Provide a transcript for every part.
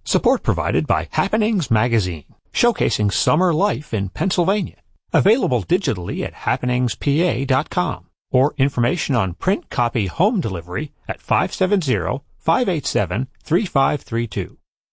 Support provided by Happenings Magazine, showcasing summer life in Pennsylvania. Available digitally at happeningspa.com or information on print copy home delivery at 570-587-3532.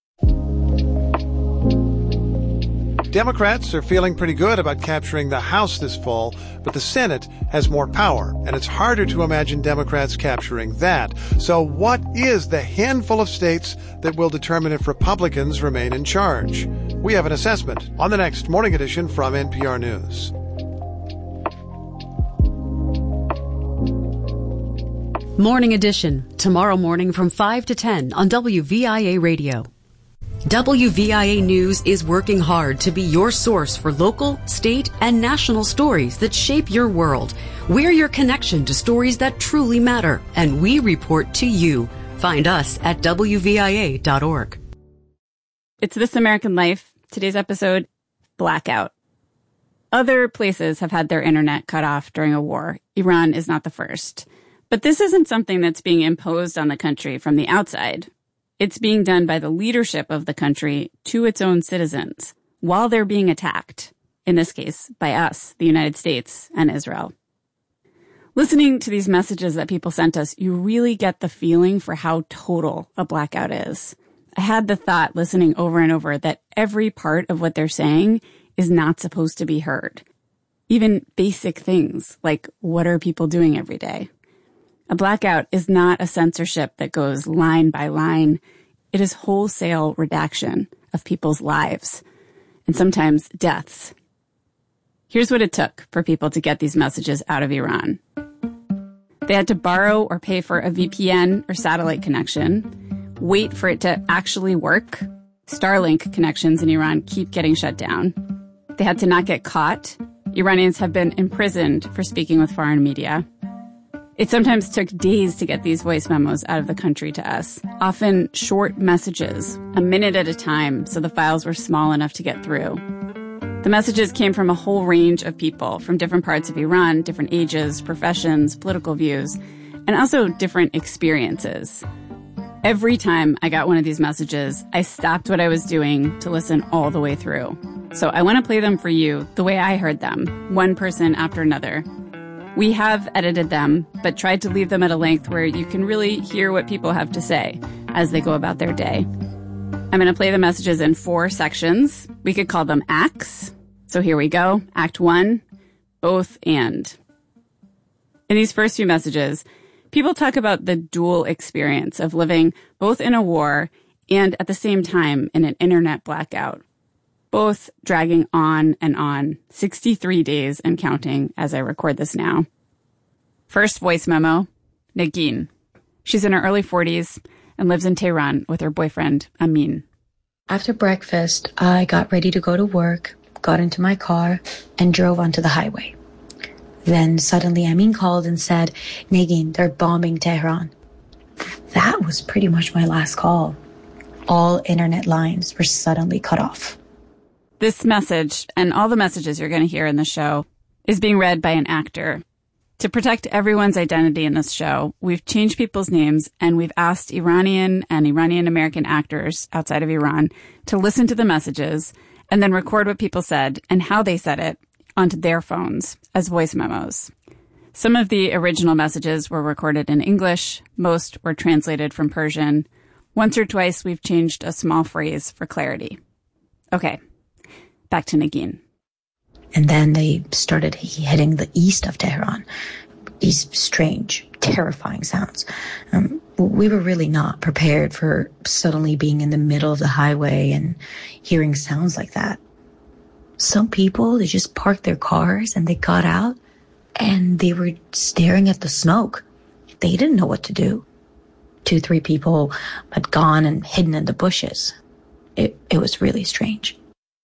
Democrats are feeling pretty good about capturing the House this fall, but the Senate has more power, and it's harder to imagine Democrats capturing that. So what is the handful of states that will determine if Republicans remain in charge? We have an assessment on the next Morning Edition from NPR News. Morning Edition, tomorrow morning from 5 to 10 on WVIA Radio. WVIA News is working hard to be your source for local, state, and national stories that shape your world. We're your connection to stories that truly matter, and we report to you. Find us at WVIA.org. It's This American Life. Today's episode, Blackout. Other places have had their internet cut off during a war. Iran is not the first. But this isn't something that's being imposed on the country from the outside. It's being done by the leadership of the country to its own citizens while they're being attacked, in this case, by us, the United States and Israel. Listening to these messages that people sent us, you really get the feeling for how total a blackout is. I had the thought, listening over and over, that every part of what they're saying is not supposed to be heard. Even basic things like, what are people doing every day? A blackout is not a censorship that goes line by line. It is wholesale redaction of people's lives, and sometimes deaths. Here's what it took for people to get these messages out of Iran. They had to borrow or pay for a VPN or satellite connection, wait for it to actually work. Starlink connections in Iran keep getting shut down. They had to not get caught. Iranians have been imprisoned for speaking with foreign media. It sometimes took days to get these voice memos out of the country to us, often short messages, a minute at a time, so the files were small enough to get through. The messages came from a whole range of people from different parts of Iran, different ages, professions, political views, and also different experiences. Every time I got one of these messages, I stopped what I was doing to listen all the way through. So I want to play them for you the way I heard them, one person after another. We have edited them, but tried to leave them at a length where you can really hear what people have to say as they go about their day. I'm going to play the messages in 4 sections. We could call them acts. So here we go. Act 1, both and. In these first few messages, people talk about the dual experience of living both in a war and at the same time in an internet blackout. Both dragging on and on, 63 days and counting as I record this now. First voice memo, Negin. She's in her early 40s and lives in Tehran with her boyfriend, Amin. After breakfast, I got ready to go to work, got into my car, and drove onto the highway. Then suddenly Amin called and said, Negin, they're bombing Tehran. That was pretty much my last call. All internet lines were suddenly cut off. This message, and all the messages you're going to hear in the show, is being read by an actor. To protect everyone's identity in this show, we've changed people's names, and we've asked Iranian and Iranian-American actors outside of Iran to listen to the messages and then record what people said and how they said it onto their phones as voice memos. Some of the original messages were recorded in English. Most were translated from Persian. Once or twice, we've changed a small phrase for clarity. Okay. Back to Negin. And then they started heading the east of Tehran. These strange, terrifying sounds. We were really not prepared for suddenly being in the middle of the highway and hearing sounds like that. Some people, they just parked their cars and they got out and they were staring at the smoke. They didn't know what to do. 2-3 people had gone and hidden in the bushes. It was really strange.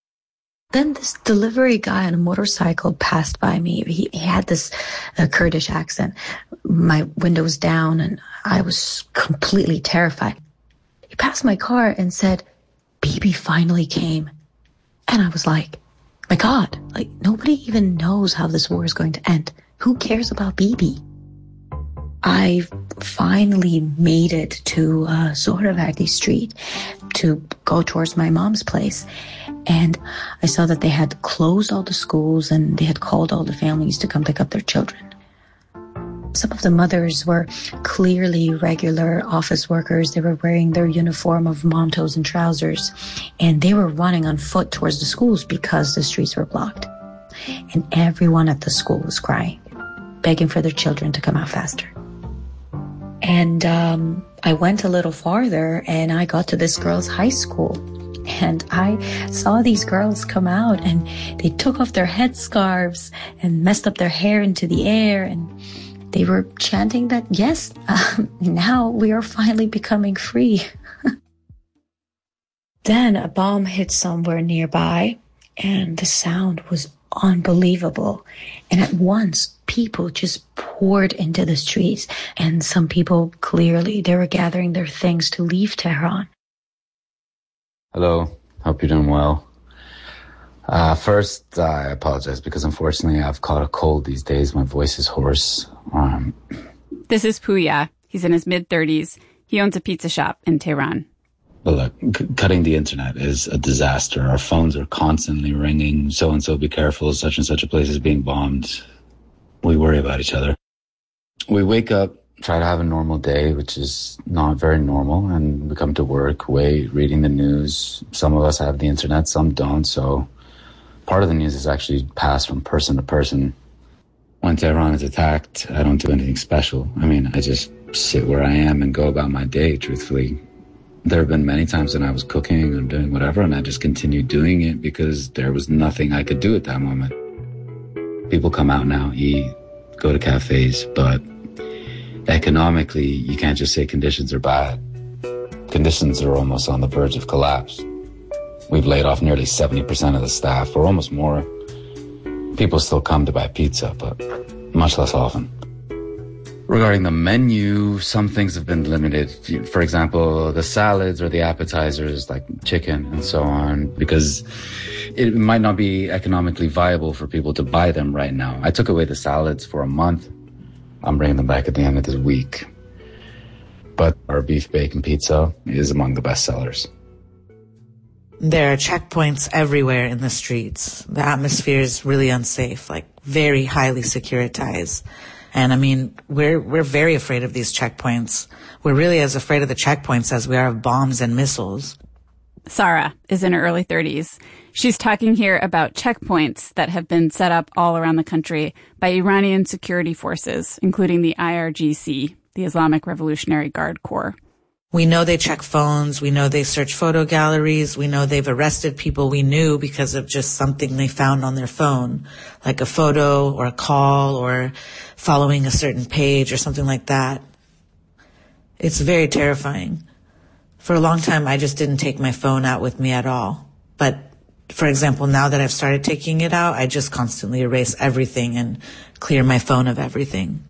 Then this delivery guy on a motorcycle passed by me. He had this Kurdish accent. My window was down and I was completely terrified. He passed my car and said, Bibi finally came. And I was like, my God, nobody even knows how this war is going to end. Who cares about Bibi? I finally made it to Zohravagdi Street to go towards my mom's place. And I saw that they had closed all the schools and they had called all the families to come pick up their children. Some of the mothers were clearly regular office workers. They were wearing their uniform of mantos and trousers, and they were running on foot towards the schools because the streets were blocked. And everyone at the school was crying, begging for their children to come out faster. And I went a little farther and I got to this girl's high school. And I saw these girls come out and they took off their headscarves and messed up their hair into the air. And they were chanting that, yes, now we are finally becoming free. Then a bomb hit somewhere nearby and the sound was unbelievable. And at once, people just poured into the streets. And some people, clearly, they were gathering their things to leave Tehran. Hello, hope you're doing well. First, I apologize because unfortunately I've caught a cold these days. My voice is hoarse. This is Puya. He's in his mid-30s. He owns a pizza shop in Tehran. But look, cutting the internet is a disaster. Our phones are constantly ringing. So-and-so, be careful. Such and such a place is being bombed. We worry about each other. We wake up, try to have a normal day, which is not very normal. And we come to work, wait, reading the news. Some of us have the internet, some don't. So part of the news is actually passed from person to person. When Tehran is attacked, I don't do anything special. I mean, I just sit where I am and go about my day, truthfully. There have been many times when I was cooking or doing whatever, and I just continued doing it because there was nothing I could do at that moment. People come out now, eat, go to cafes, but economically, you can't just say conditions are bad. Conditions are almost on the verge of collapse. We've laid off nearly 70% of the staff, or almost more. People still come to buy pizza, but much less often. Regarding the menu, some things have been limited. For example, the salads or the appetizers like chicken and so on, because it might not be economically viable for people to buy them right now. I took away the salads for a month. I'm bringing them back at the end of this week. But our beef bacon pizza is among the best sellers. There are checkpoints everywhere in the streets. The atmosphere is really unsafe, like very highly securitized. And I mean, we're very afraid of these checkpoints. We're really as afraid of the checkpoints as we are of bombs and missiles. Sarah is in her early 30s. She's talking here about checkpoints that have been set up all around the country by Iranian security forces, including the IRGC, the Islamic Revolutionary Guard Corps. We know they check phones. We know they search photo galleries. We know they've arrested people we knew because of just something they found on their phone, like a photo or a call or following a certain page or something like that. It's very terrifying. For a long time, I just didn't take my phone out with me at all. But, for example, now that I've started taking it out, I just constantly erase everything and clear my phone of everything.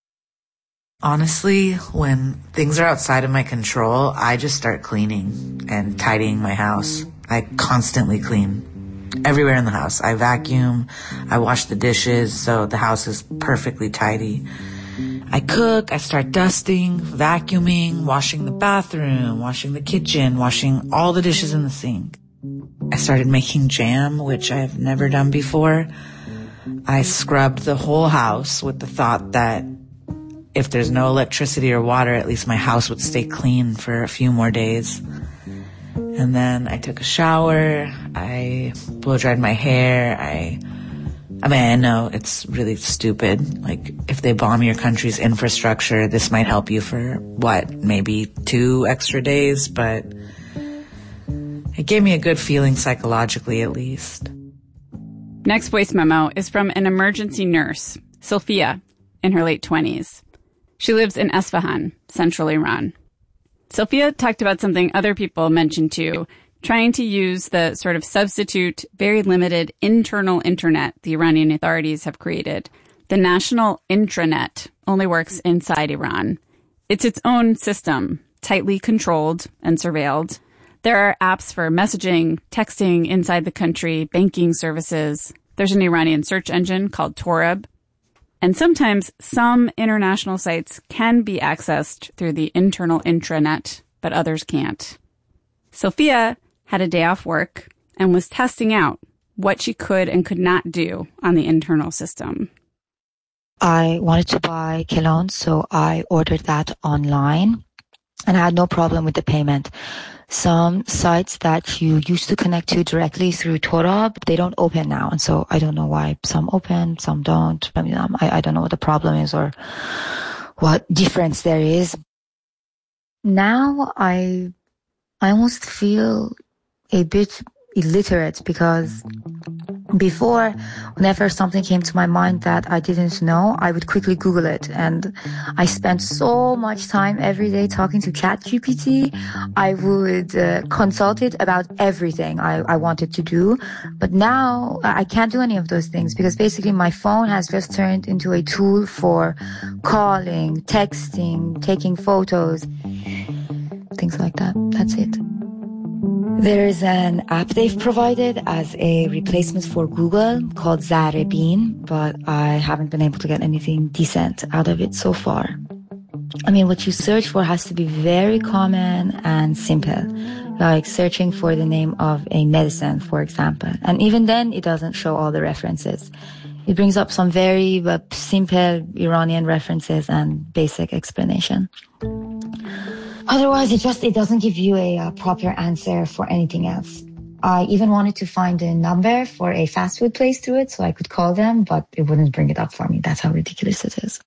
Honestly, when things are outside of my control, I just start cleaning and tidying my house. I constantly clean everywhere in the house. I vacuum, I wash the dishes, so the house is perfectly tidy. I cook, I start dusting, vacuuming, washing the bathroom, washing the kitchen, washing all the dishes in the sink. I started making jam, which I've never done before. I scrubbed the whole house with the thought that if there's no electricity or water, at least my house would stay clean for a few more days. And then I took a shower, I blow-dried my hair, I know it's really stupid. Like, if they bomb your country's infrastructure, this might help you for, maybe 2 extra days, but it gave me a good feeling psychologically, at least. Next voice memo is from an emergency nurse, Sophia, in her late 20s. She lives in Esfahan, central Iran. Sophia talked about something other people mentioned too, trying to use the sort of substitute, very limited internal internet the Iranian authorities have created. The national intranet only works inside Iran. It's its own system, tightly controlled and surveilled. There are apps for messaging, texting inside the country, banking services. There's an Iranian search engine called Torab. And sometimes some international sites can be accessed through the internal intranet, but others can't. Sophia had a day off work and was testing out what she could and could not do on the internal system. I wanted to buy cologne, so I ordered that online, and I had no problem with the payment. Some sites that you used to connect to directly through Torab, they don't open now, and so I don't know why some open, some don't. I mean, I don't know what the problem is or what difference there is. Now I almost feel a bit illiterate, because before, whenever something came to my mind that I didn't know, I would quickly Google it. And I spent so much time every day talking to ChatGPT. I would consult it about everything I wanted to do. But now I can't do any of those things, because basically my phone has just turned into a tool for calling, texting, taking photos, things like that. That's it. There is an app they've provided as a replacement for Google called Zarebin, but I haven't been able to get anything decent out of it so far. I mean, what you search for has to be very common and simple, like searching for the name of a medicine, for example. And even then, it doesn't show all the references. It brings up some very simple Iranian references and basic explanation. Otherwise, it doesn't give you a proper answer for anything else. I even wanted to find a number for a fast food place through it so I could call them, but it wouldn't bring it up for me. That's how ridiculous it is.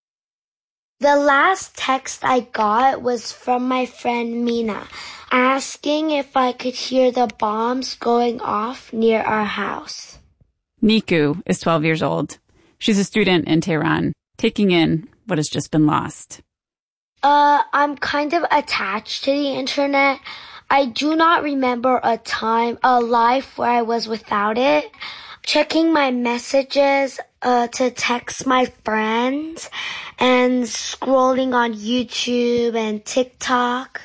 The last text I got was from my friend Mina, asking if I could hear the bombs going off near our house. Niku is 12 years old. She's a student in Tehran, taking in what has just been lost. I'm kind of attached to the internet. I do not remember a life where I was without it. Checking my messages, to text my friends, and scrolling on YouTube and TikTok.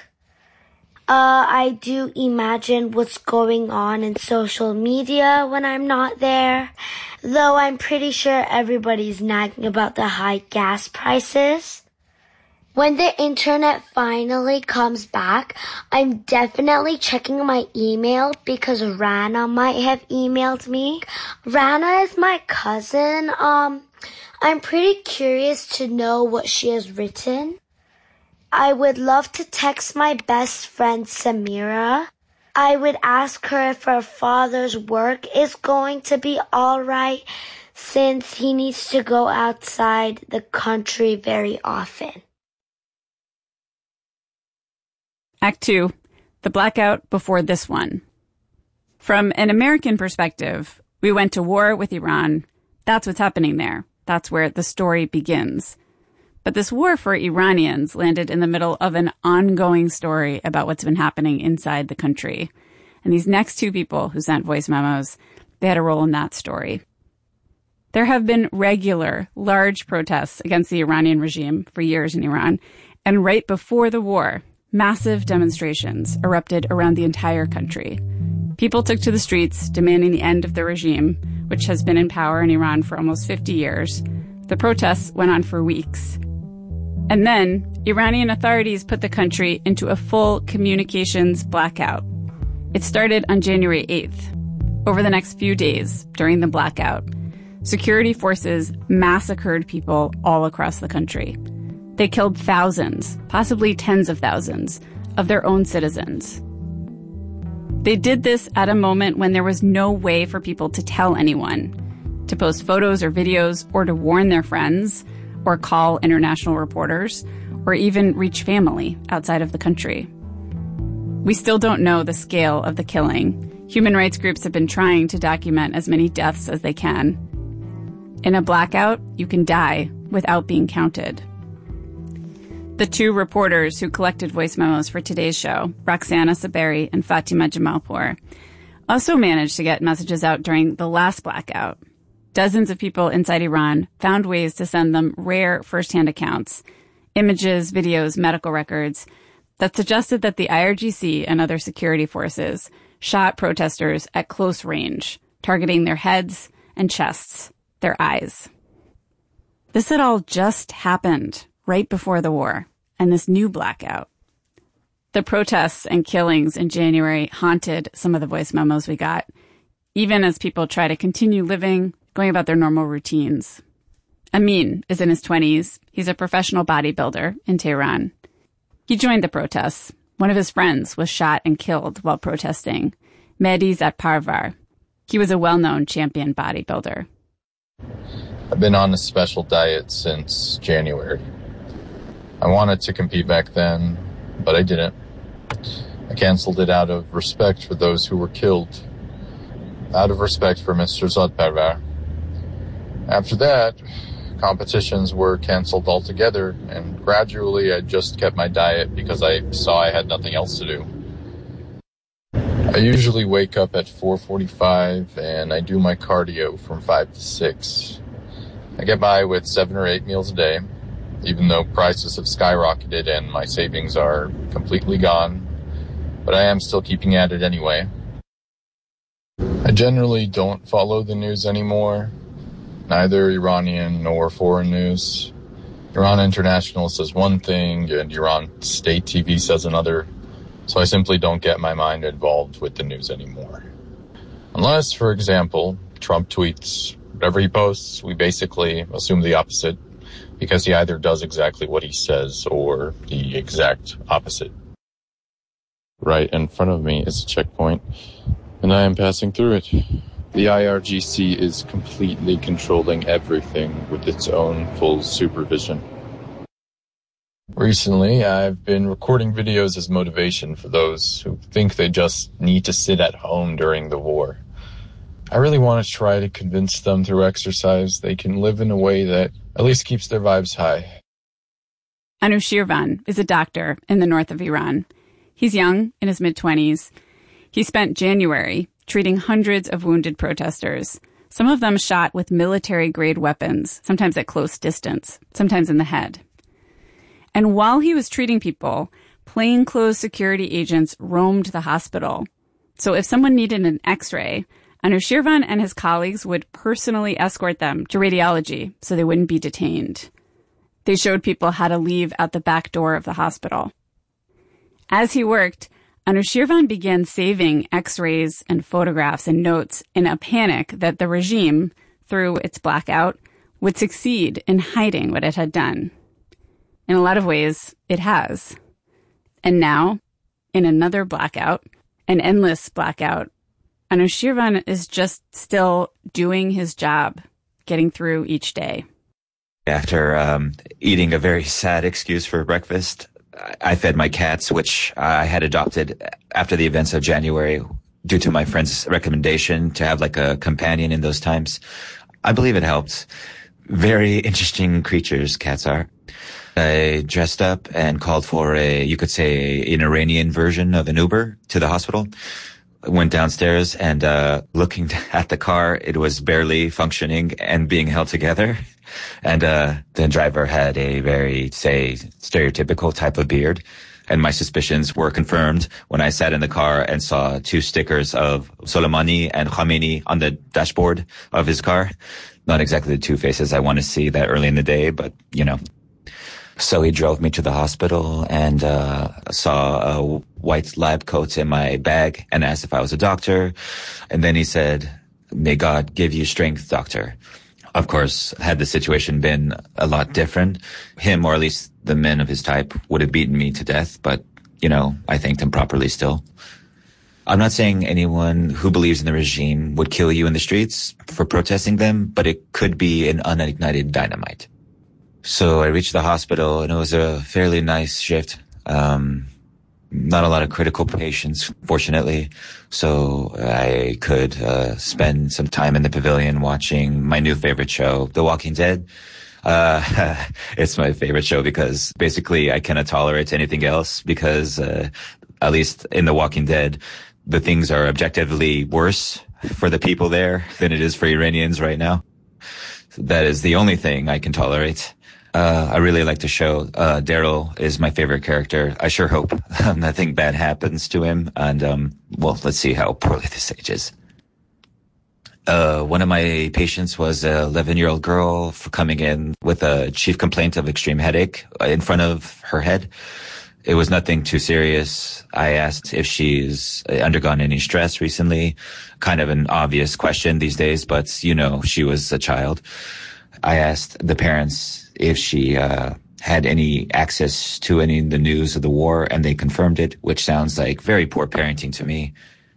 I do imagine what's going on in social media when I'm not there, though I'm pretty sure everybody's nagging about the high gas prices. When the internet finally comes back, I'm definitely checking my email because Rana might have emailed me. Rana is my cousin. I'm pretty curious to know what she has written. I would love to text my best friend Samira. I would ask her if her father's work is going to be all right, since he needs to go outside the country very often. Act 2, the blackout before this one. From an American perspective, we went to war with Iran. That's what's happening there. That's where the story begins. But this war for Iranians landed in the middle of an ongoing story about what's been happening inside the country. And these next two people who sent voice memos, they had a role in that story. There have been regular, large protests against the Iranian regime for years in Iran. And right before the war, massive demonstrations erupted around the entire country. People took to the streets demanding the end of the regime, which has been in power in Iran for almost 50 years. The protests went on for weeks. And then, Iranian authorities put the country into a full communications blackout. It started on January 8th. Over the next few days, during the blackout, security forces massacred people all across the country. They killed thousands, possibly tens of thousands, of their own citizens. They did this at a moment when there was no way for people to tell anyone, to post photos or videos, or to warn their friends, or call international reporters, or even reach family outside of the country. We still don't know the scale of the killing. Human rights groups have been trying to document as many deaths as they can. In a blackout, you can die without being counted. The two reporters who collected voice memos for today's show, Roxana Saberi and Fatima Jamalpour, also managed to get messages out during the last blackout. Dozens of people inside Iran found ways to send them rare firsthand accounts, images, videos, medical records, that suggested that the IRGC and other security forces shot protesters at close range, targeting their heads and chests, their eyes. This had all just happened right before the war and this new blackout. The protests and killings in January haunted some of the voice memos we got, even as people try to continue living, going about their normal routines. Amin is in his 20s. He's a professional bodybuilder in Tehran. He joined the protests. One of his friends was shot and killed while protesting, Mehdi Zatparvar. He was a well-known champion bodybuilder. I've been on a special diet since January. I wanted to compete back then, but I didn't. I canceled it out of respect for those who were killed, out of respect for Mr. Zatparvar. After that, competitions were canceled altogether, and gradually I just kept my diet because I saw I had nothing else to do. I usually wake up at 4:45 and I do my cardio from 5 to 6. I get by with 7 or 8 meals a day, even though prices have skyrocketed and my savings are completely gone, but I am still keeping at it anyway. I generally don't follow the news anymore, neither Iranian nor foreign news. Iran International says one thing and Iran State TV says another, so I simply don't get my mind involved with the news anymore. Unless, for example, Trump tweets. Whatever he posts, we basically assume the opposite, because he either does exactly what he says or the exact opposite. Right in front of me is a checkpoint, and I am passing through it. The IRGC is completely controlling everything with its own full supervision. Recently, I've been recording videos as motivation for those who think they just need to sit at home during the war. I really want to try to convince them through exercise they can live in a way that at least keeps their vibes high. Anushirvan is a doctor in the north of Iran. He's young, in his mid-20s. He spent January treating hundreds of wounded protesters, some of them shot with military-grade weapons, sometimes at close distance, sometimes in the head. And while he was treating people, plainclothes security agents roamed the hospital. So if someone needed an X-ray, Anushirvan and his colleagues would personally escort them to radiology so they wouldn't be detained. They showed people how to leave out the back door of the hospital. As he worked, Anushirvan began saving X-rays and photographs and notes in a panic that the regime, through its blackout, would succeed in hiding what it had done. In a lot of ways, it has. And now, in another blackout, an endless blackout, Anushirvan is just still doing his job, getting through each day. After eating a very sad excuse for breakfast, I fed my cats, which I had adopted after the events of January due to my friend's recommendation to have like a companion in those times. I believe it helped. Very interesting creatures, cats are. I dressed up and called for you could say, an Iranian version of an Uber to the hospital. Went downstairs and looking at the car, it was barely functioning and being held together. And the driver had a very, say, stereotypical type of beard. And my suspicions were confirmed when I sat in the car and saw 2 stickers of Soleimani and Khamenei on the dashboard of his car. Not exactly the 2 faces I want to see that early in the day, but, you know. So he drove me to the hospital and saw a white lab coat in my bag and asked if I was a doctor. And then he said, "May God give you strength, doctor." Of course, had the situation been a lot different, him or at least the men of his type would have beaten me to death. But, you know, I thanked him properly still. I'm not saying anyone who believes in the regime would kill you in the streets for protesting them, but it could be an unignited dynamite. So I reached the hospital, and it was a fairly nice shift. Not a lot of critical patients, fortunately. So I could spend some time in the pavilion watching my new favorite show, The Walking Dead. It's my favorite show because basically I cannot tolerate anything else because at least in The Walking Dead, the things are objectively worse for the people there than it is for Iranians right now. That is the only thing I can tolerate. I really like the show. Daryl is my favorite character. I sure hope nothing bad happens to him. And, well, let's see how poorly this ages. One of my patients was an 11-year-old girl coming in with a chief complaint of extreme headache in front of her head. It was nothing too serious. I asked if she's undergone any stress recently. Kind of an obvious question these days, but she was a child. I asked the parents if she had any access to any of the news of the war, and they confirmed it, which sounds like very poor parenting to me.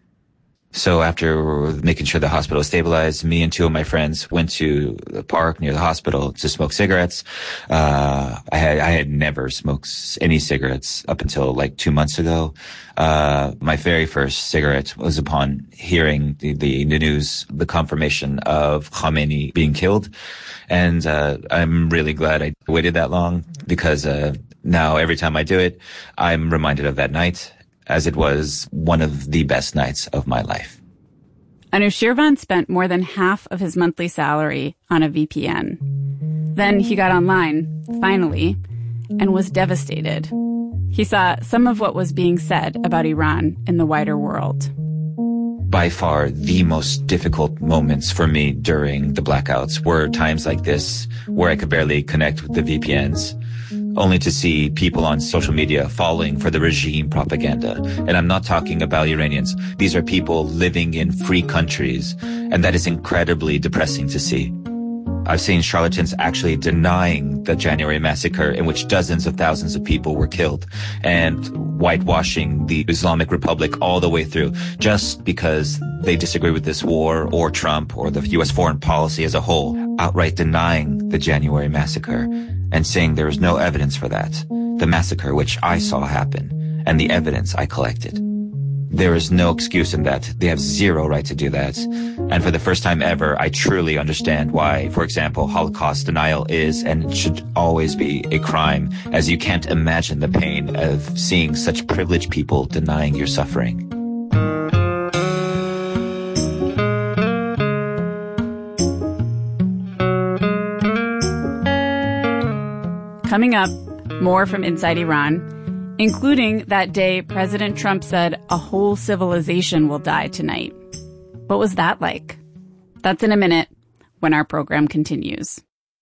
So after making sure the hospital was stabilized, me and two of my friends went to the park near the hospital to smoke cigarettes. I had never smoked any cigarettes up until like 2 months ago. My very first cigarette was upon hearing the news, the confirmation of Khamenei being killed. And I'm really glad I waited that long, because now every time I do it, I'm reminded of that night, as it was one of the best nights of my life. Anushirvan spent more than half of his monthly salary on a VPN. Then he got online, finally, and was devastated. He saw some of what was being said about Iran in the wider world. By far, the most difficult moments for me during the blackouts were times like this, where I could barely connect with the VPNs, only to see people on social media falling for the regime propaganda. And I'm not talking about Iranians. These are people living in free countries, and that is incredibly depressing to see. I've seen charlatans actually denying the January massacre, in which dozens of thousands of people were killed, and whitewashing the Islamic Republic all the way through, just because they disagree with this war or Trump or the U.S. foreign policy as a whole, outright denying the January massacre and saying there is no evidence for that. The massacre which I saw happen and the evidence I collected. There is no excuse in that. They have zero right to do that. And for the first time ever, I truly understand why, for example, Holocaust denial is and should always be a crime, as you can't imagine the pain of seeing such privileged people denying your suffering. Coming up, more from Inside Iran, including that day President Trump said a whole civilization will die tonight. What was that like? That's in a minute when our program continues.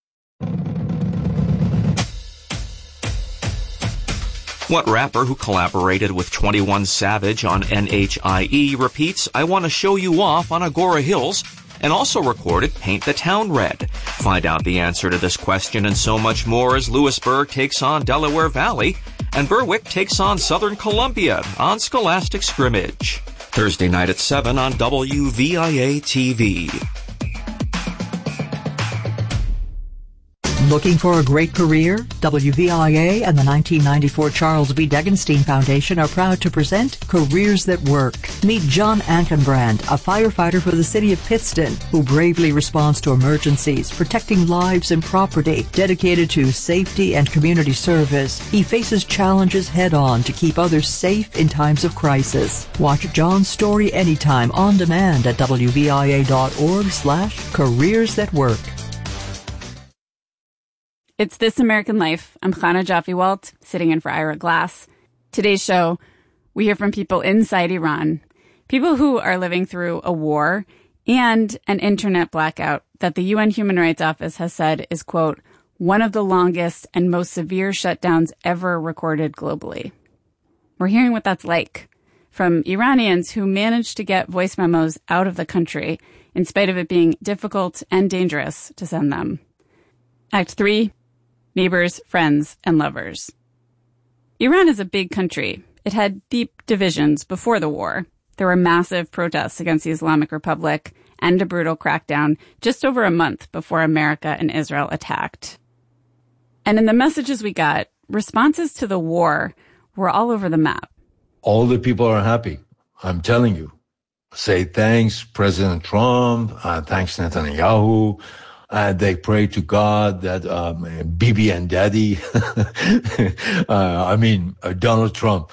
What rapper who collaborated with 21 Savage on NHIE repeats, "I want to show you off" on Agora Hills, and also recorded Paint the Town Red? Find out the answer to this question and so much more as Lewisburg takes on Delaware Valley and Berwick takes on Southern Columbia on Scholastic Scrimmage. Thursday night at 7 on WVIA TV. Looking for a great career? WVIA and the 1994 Charles B. Degenstein Foundation are proud to present Careers That Work. Meet John Ankenbrand, a firefighter for the city of Pittston, who bravely responds to emergencies, protecting lives and property, dedicated to safety and community service. He faces challenges head-on to keep others safe in times of crisis. Watch John's story anytime on demand at WVIA.org/Careers That Work. It's This American Life. I'm Chana Joffe-Walt, sitting in for Ira Glass. Today's show, we hear from people inside Iran, people who are living through a war and an internet blackout that the UN Human Rights Office has said is, quote, one of the longest and most severe shutdowns ever recorded globally. We're hearing what that's like from Iranians who managed to get voice memos out of the country in spite of it being difficult and dangerous to send them. Act 3. Neighbors, friends, and lovers. Iran is a big country. It had deep divisions before the war. There were massive protests against the Islamic Republic and a brutal crackdown just over a month before America and Israel attacked. And in the messages we got, responses to the war were all over the map. All the people are happy. I'm telling you. Say thanks, President Trump. Thanks, Netanyahu. They pray to God that Bibi and Daddy, Donald Trump,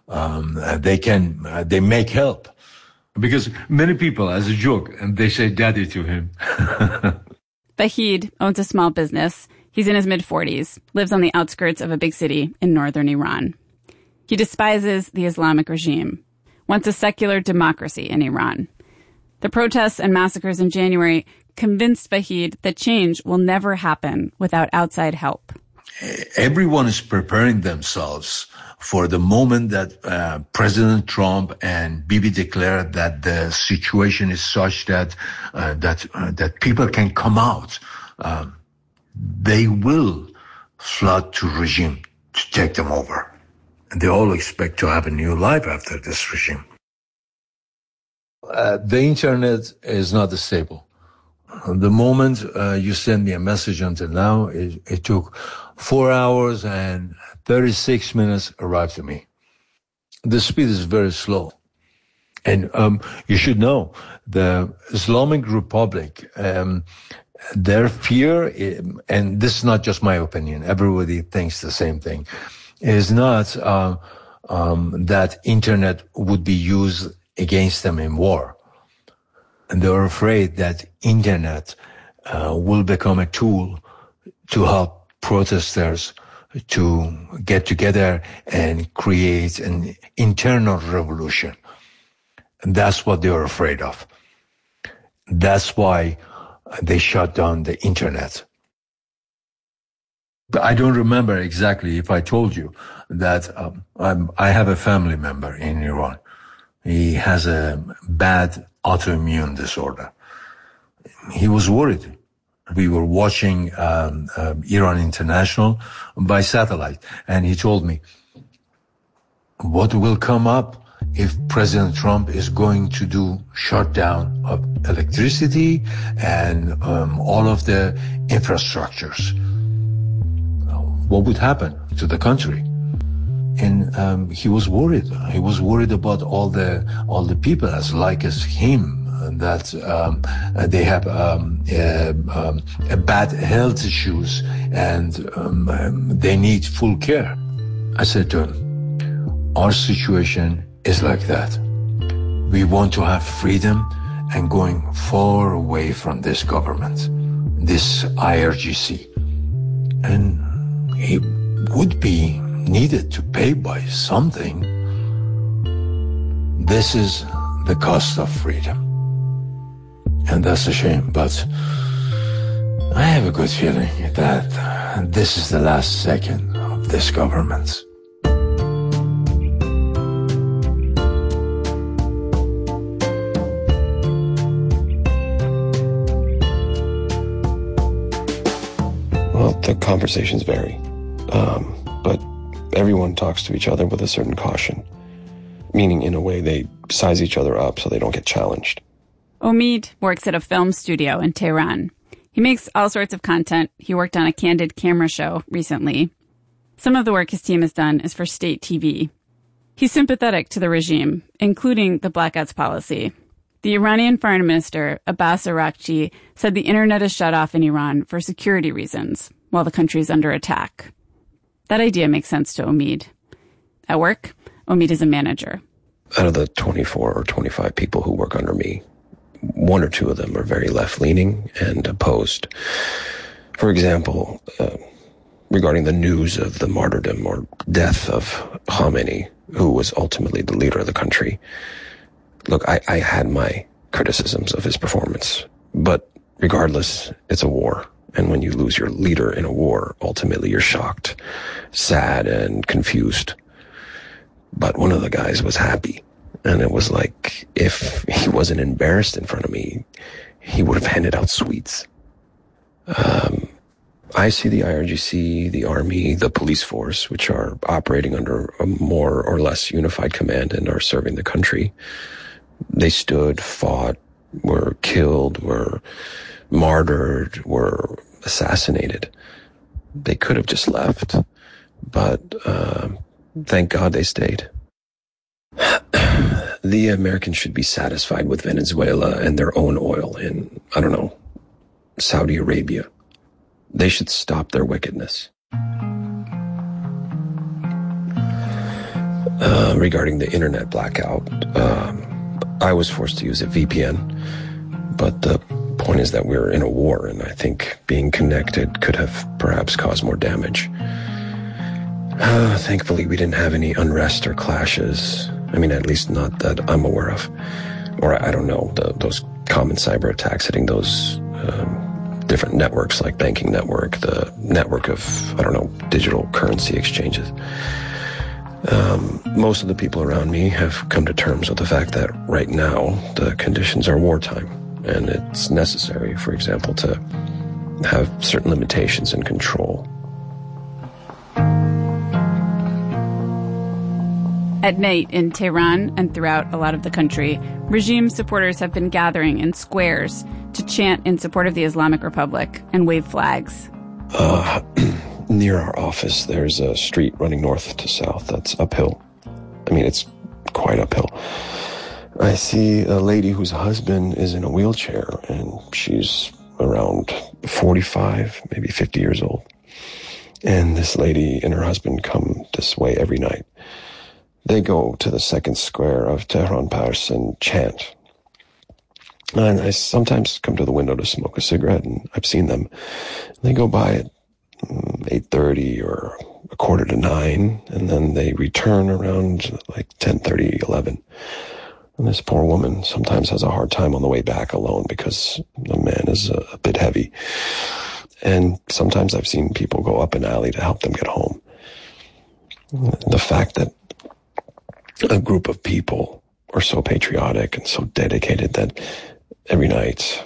they make help. Because many people, as a joke, and they say Daddy to him. Vahid owns a small business. He's in his mid-40s, lives on the outskirts of a big city in northern Iran. He despises the Islamic regime, wants a secular democracy in Iran. The protests and massacres in January convinced Vahid that change will never happen without outside help. Everyone is preparing themselves for the moment that President Trump and Bibi declare that the situation is such that people can come out. They will flood to regime to take them over. And they all expect to have a new life after this regime. The internet is not stable. The moment you send me a message until now, it took 4 hours and 36 minutes arrived to me. The speed is very slow. And you should know, the Islamic Republic, their fear, and this is not just my opinion, everybody thinks the same thing, is not that internet would be used against them in war. And they're afraid that internet will become a tool to help protesters to get together and create an internal revolution. And that's what they're afraid of. That's why they shut down the internet. But I don't remember exactly if I told you that I have a family member in Iran. He has a bad autoimmune disorder. He was worried. We were watching Iran International by satellite, and he told me, what will come up if President Trump is going to do shutdown of electricity and all of the infrastructures? What would happen to the country? And he was worried. He was worried about all the people as him, that they have bad health issues and they need full care. I said to him, our situation is like that. We want to have freedom and going far away from this government, this IRGC. And he would be needed to pay by something. This is the cost of freedom. And that's a shame, but I have a good feeling that this is the last second of this government. Well, the conversations vary, but everyone talks to each other with a certain caution, meaning in a way they size each other up so they don't get challenged. Omid works at a film studio in Tehran. He makes all sorts of content. He worked on a candid camera show recently. Some of the work his team has done is for state TV. He's sympathetic to the regime, including the blackouts policy. The Iranian foreign minister, Abbas Araghchi, said the internet is shut off in Iran for security reasons while the country is under attack. That idea makes sense to Omid. At work, Omid is a manager. Out of the 24 or 25 people who work under me, one or two of them are very left-leaning and opposed. For example, regarding the news of the martyrdom or death of Khamenei, who was ultimately the leader of the country. Look, I had my criticisms of his performance, but regardless, it's a war. And when you lose your leader in a war, ultimately you're shocked, sad, and confused. But one of the guys was happy. And it was like, if he wasn't embarrassed in front of me, he would have handed out sweets. I see the IRGC, the army, the police force, which are operating under a more or less unified command and are serving the country. They stood, fought, were killed, were martyred, were assassinated. They could have just left, but thank God they stayed. The Americans should be satisfied with Venezuela and their own oil in, I don't know, Saudi Arabia. They should stop their wickedness. Regarding the internet blackout, I was forced to use a VPN, but the point is that we're in a war, and I think being connected could have perhaps caused more damage. Thankfully, we didn't have any unrest or clashes. I mean, at least not that I'm aware of. or I don't know, those common cyber attacks hitting those different networks like banking network, the network of, I don't know, digital currency exchanges. Most of the people around me have come to terms with the fact that right now the conditions are wartime, and it's necessary, for example, to have certain limitations and control. At night in Tehran and throughout a lot of the country, regime supporters have been gathering in squares to chant in support of the Islamic Republic and wave flags. Near our office, there's a street running north to south that's uphill. I mean, it's quite uphill. I see a lady whose husband is in a wheelchair, and she's around 45, maybe 50 years old. And this lady and her husband come this way every night. They go to the second square of Tehran Pars and chant. And I sometimes come to the window to smoke a cigarette, and I've seen them. They go by at 8:30 or 8:45, and then they return around like 10:30, 11. And this poor woman sometimes has a hard time on the way back alone because the man is a bit heavy. And sometimes I've seen people go up an alley to help them get home. The fact that a group of people are so patriotic and so dedicated that every night,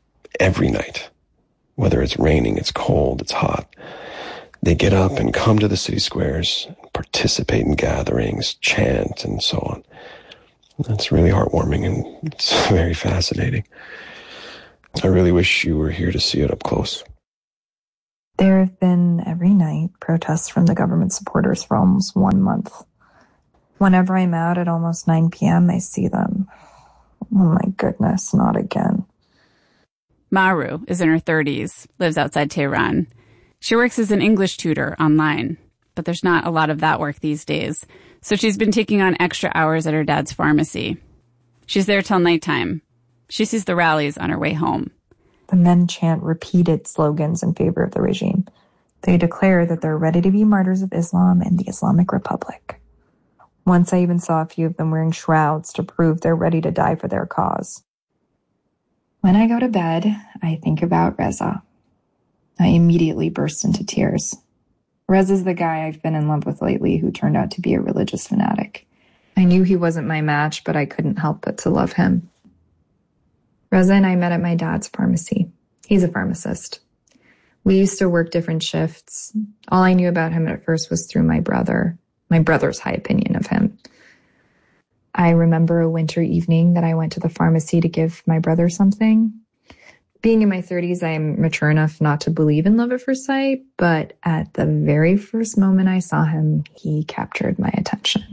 whether it's raining, it's cold, it's hot, they get up and come to the city squares, participate in gatherings, chant, and so on. That's really heartwarming, and it's very fascinating. I really wish you were here to see it up close. There have been every night protests from the government supporters for almost 1 month. Whenever I'm out at almost 9 p.m., I see them. Oh my goodness, not again. Maru is in her 30s, lives outside Tehran. She works as an English tutor online, but there's not a lot of that work these days, so she's been taking on extra hours at her dad's pharmacy. She's there till nighttime. She sees the rallies on her way home. The men chant repeated slogans in favor of the regime. They declare that they're ready to be martyrs of Islam and the Islamic Republic. Once I even saw a few of them wearing shrouds to prove they're ready to die for their cause. When I go to bed, I think about Reza. I immediately burst into tears. Reza's the guy I've been in love with lately who turned out to be a religious fanatic. I knew he wasn't my match, but I couldn't help but to love him. Reza and I met at my dad's pharmacy. He's a pharmacist. We used to work different shifts. All I knew about him at first was through my brother's high opinion of him. I remember a winter evening that I went to the pharmacy to give my brother something. Being in my 30s, I am mature enough not to believe in love at first sight, but at the very first moment I saw him, he captured my attention.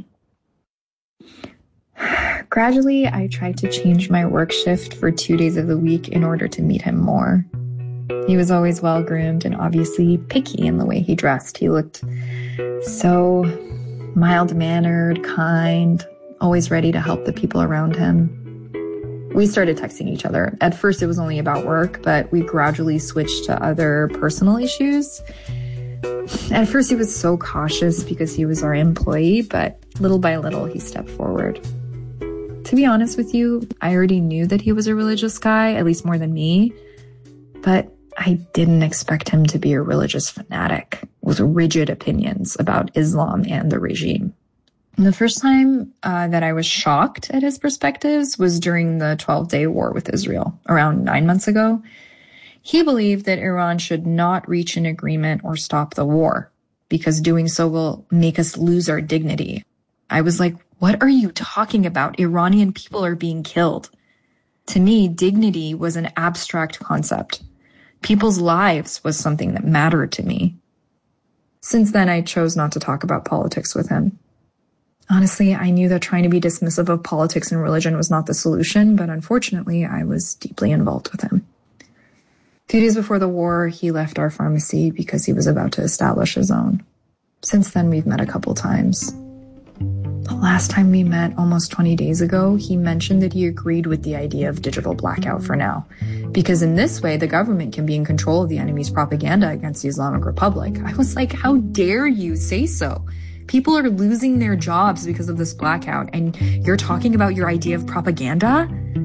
Gradually, I tried to change my work shift for 2 days of the week in order to meet him more. He was always well-groomed and obviously picky in the way he dressed. He looked so mild-mannered, kind, always ready to help the people around him. We started texting each other. At first, it was only about work, but we gradually switched to other personal issues. At first, he was so cautious because he was our employee, but little by little, he stepped forward. To be honest with you, I already knew that he was a religious guy, at least more than me, but I didn't expect him to be a religious fanatic with rigid opinions about Islam and the regime. And the first time that I was shocked at his perspectives was during the 12-day war with Israel, around 9 months ago. He believed that Iran should not reach an agreement or stop the war, because doing so will make us lose our dignity. I was like, what are you talking about? Iranian people are being killed. To me, dignity was an abstract concept. People's lives was something that mattered to me. Since then, I chose not to talk about politics with him. Honestly, I knew that trying to be dismissive of politics and religion was not the solution, but unfortunately, I was deeply involved with him. A few days before the war, he left our pharmacy because he was about to establish his own. Since then, we've met a couple times. The last time we met, almost 20 days ago, he mentioned that he agreed with the idea of digital blackout for now, because in this way, the government can be in control of the enemy's propaganda against the Islamic Republic. I was like, how dare you say so? People are losing their jobs because of this blackout, and you're talking about your idea of propaganda?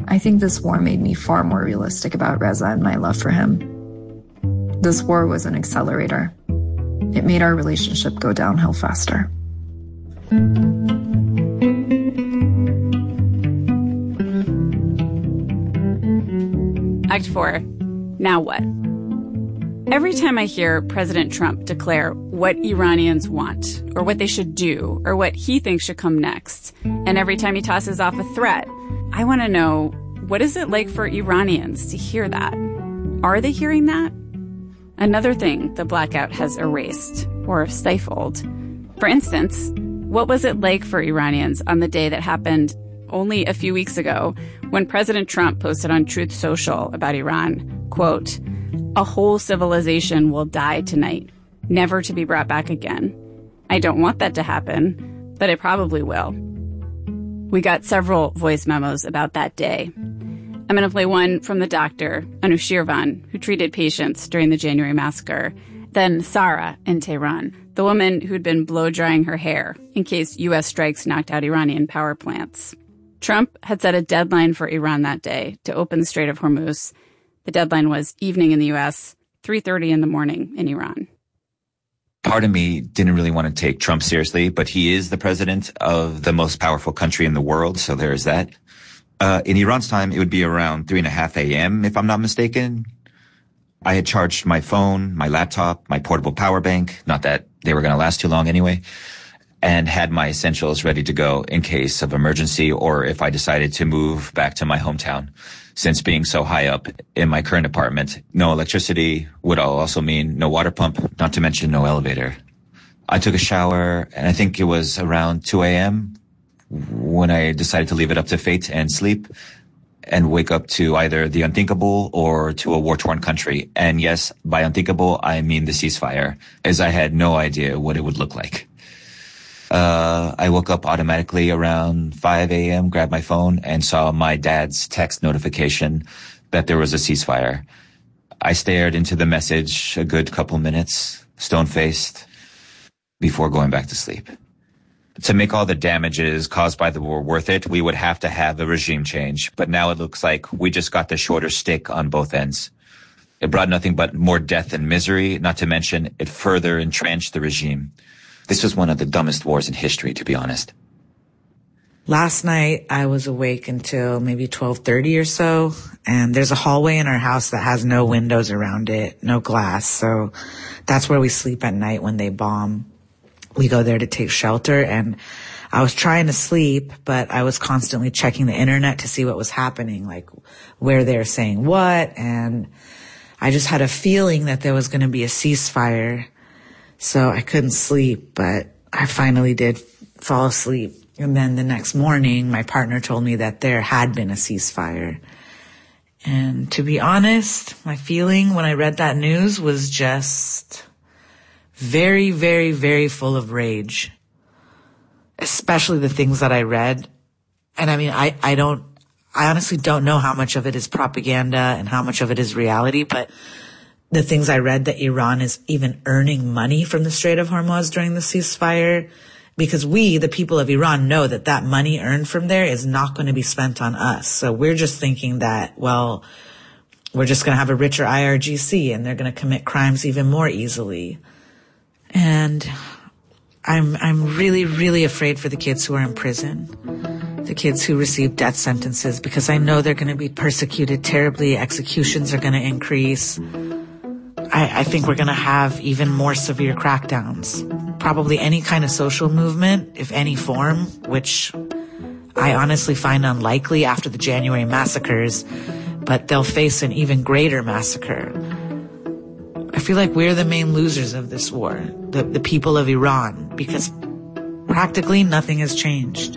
I think this war made me far more realistic about Reza and my love for him. This war was an accelerator. It made our relationship go downhill faster. Act 4. Now what? Every time I hear President Trump declare what Iranians want, or what they should do, or what he thinks should come next, and every time he tosses off a threat, I want to know, what is it like for Iranians to hear that? Are they hearing that? Another thing the blackout has erased, or stifled. For instance, what was it like for Iranians on the day that happened only a few weeks ago when President Trump posted on Truth Social about Iran, quote, "A whole civilization will die tonight, never to be brought back again. I don't want that to happen, but it probably will." We got several voice memos about that day. I'm going to play one from the doctor, Anushirvan, who treated patients during the January massacre, then Sarah in Tehran, the woman who'd been blow-drying her hair in case U.S. strikes knocked out Iranian power plants. Trump had set a deadline for Iran that day to open the Strait of Hormuz. The deadline was evening in the U.S., 3:30 in the morning in Iran. Part of me didn't really want to take Trump seriously, but he is the president of the most powerful country in the world, so there is that. In Iran's time, it would be around 3:30 a.m., if I'm not mistaken. I had charged my phone, my laptop, my portable power bank, not that they were going to last too long anyway, and had my essentials ready to go in case of emergency or if I decided to move back to my hometown. Since being so high up in my current apartment, no electricity would also mean no water pump, not to mention no elevator. I took a shower, and I think it was around 2 a.m. when I decided to leave it up to fate and sleep and wake up to either the unthinkable or to a war-torn country. And yes, by unthinkable, I mean the ceasefire, as I had no idea what it would look like. I woke up automatically around 5 a.m., grabbed my phone, and saw my dad's text notification that there was a ceasefire. I stared into the message a good couple minutes, stone-faced, before going back to sleep. To make all the damages caused by the war worth it, we would have to have a regime change. But now it looks like we just got the shorter stick on both ends. It brought nothing but more death and misery, not to mention it further entrenched the regime. This was one of the dumbest wars in history, to be honest. Last night, I was awake until maybe 12:30 or so, and there's a hallway in our house that has no windows around it, no glass, so that's where we sleep at night when they bomb. We go there to take shelter, and I was trying to sleep, but I was constantly checking the internet to see what was happening, like where they're saying what, and I just had a feeling that there was going to be a ceasefire, so I couldn't sleep, but I finally did fall asleep. And then the next morning, my partner told me that there had been a ceasefire. And to be honest, my feeling when I read that news was just very, very, very full of rage, especially the things that I read. And I mean, I honestly don't know how much of it is propaganda and how much of it is reality, but the things I read that Iran is even earning money from the Strait of Hormuz during the ceasefire, because we, the people of Iran, know that that money earned from there is not going to be spent on us. So we're just thinking that, well, we're just going to have a richer IRGC and they're going to commit crimes even more easily. And I'm really, really afraid for the kids who are in prison, the kids who receive death sentences, because I know they're going to be persecuted terribly. Executions are going to increase. I think we're going to have even more severe crackdowns. Probably any kind of social movement, if any form, which I honestly find unlikely after the January massacres, but they'll face an even greater massacre. I feel like we're the main losers of this war, the people of Iran, because practically nothing has changed.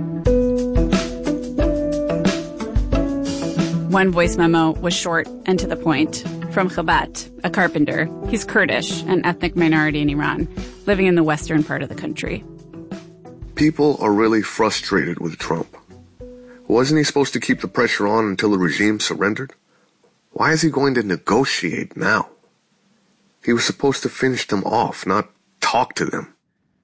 One voice memo was short and to the point. From Khabat, a carpenter. He's Kurdish, an ethnic minority in Iran, living in the western part of the country. People are really frustrated with Trump. Wasn't he supposed to keep the pressure on until the regime surrendered? Why is he going to negotiate now? He was supposed to finish them off, not talk to them.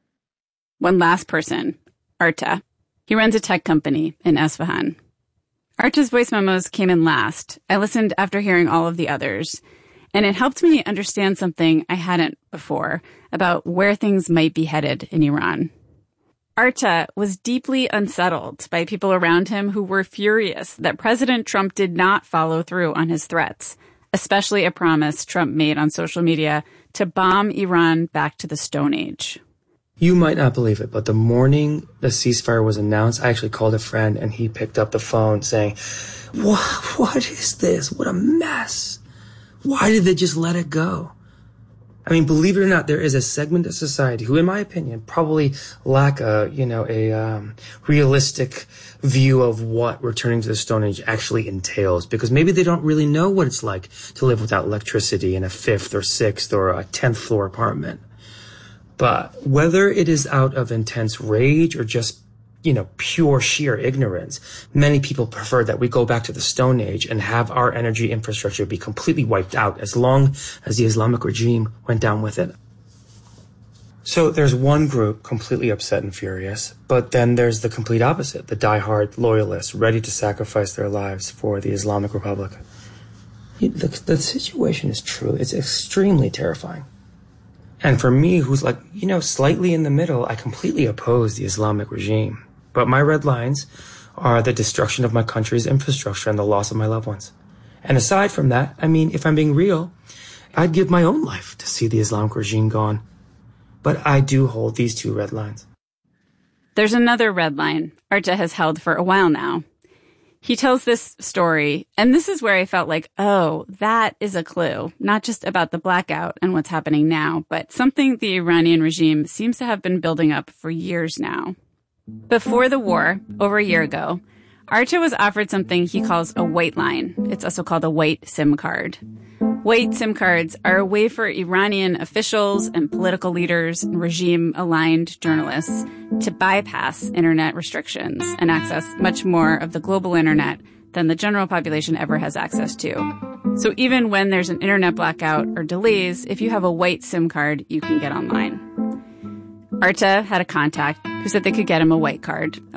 One last person, Arta. He runs a tech company in Esfahan. Arta's voice memos came in last. I listened after hearing all of the others, and it helped me understand something I hadn't before about where things might be headed in Iran. Arta was deeply unsettled by people around him who were furious that President Trump did not follow through on his threats, especially a promise Trump made on social media to bomb Iran back to the Stone Age. You might not believe it, but the morning the ceasefire was announced, I actually called a friend and he picked up the phone saying, What is this? What a mess. Why did they just let it go? I mean, believe it or not, there is a segment of society who, in my opinion, probably lack a realistic view of what returning to the Stone Age actually entails, because maybe they don't really know what it's like to live without electricity in a 5th or 6th or a 10th floor apartment. But whether it is out of intense rage or just, pure sheer ignorance, many people prefer that we go back to the Stone Age and have our energy infrastructure be completely wiped out as long as the Islamic regime went down with it. So there's one group completely upset and furious, but then there's the complete opposite, the diehard loyalists ready to sacrifice their lives for the Islamic Republic. The situation is true. It's extremely terrifying. And for me, who's slightly in the middle, I completely oppose the Islamic regime. But my red lines are the destruction of my country's infrastructure and the loss of my loved ones. And aside from that, if I'm being real, I'd give my own life to see the Islamic regime gone. But I do hold these 2 red lines. There's another red line Arta has held for a while now. He tells this story, and this is where I felt like, oh, that is a clue, not just about the blackout and what's happening now, but something the Iranian regime seems to have been building up for years now. Before the war, over a year ago, Arta was offered something he calls a white line. It's also called a white SIM card. White SIM cards are a way for Iranian officials and political leaders and regime-aligned journalists to bypass internet restrictions and access much more of the global internet than the general population ever has access to. So even when there's an internet blackout or delays, if you have a white SIM card, you can get online. Arta had a contact who said they could get him a white card,